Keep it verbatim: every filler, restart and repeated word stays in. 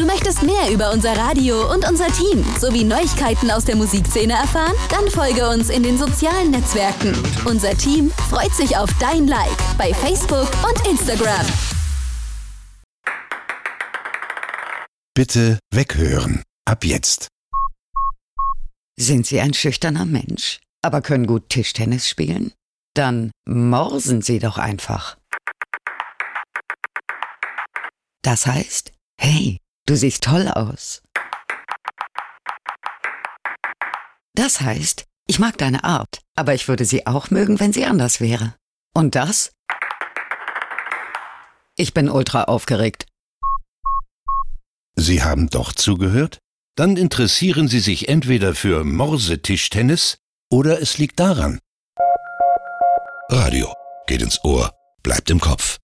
Du möchtest mehr über unser Radio und unser Team sowie Neuigkeiten aus der Musikszene erfahren? Dann folge uns in den sozialen Netzwerken. Unser Team freut sich auf dein Like bei Facebook und Instagram. Bitte weghören. Ab jetzt. Sind Sie ein schüchterner Mensch, aber können gut Tischtennis spielen? Dann morsen Sie doch einfach. Das heißt, hey, du siehst toll aus. Das heißt, ich mag deine Art, aber ich würde sie auch mögen, wenn sie anders wäre. Und das? Ich bin ultra aufgeregt. Sie haben doch zugehört? Dann interessieren Sie sich entweder für Morsetischtennis oder es liegt daran. Radio geht ins Ohr, bleibt im Kopf.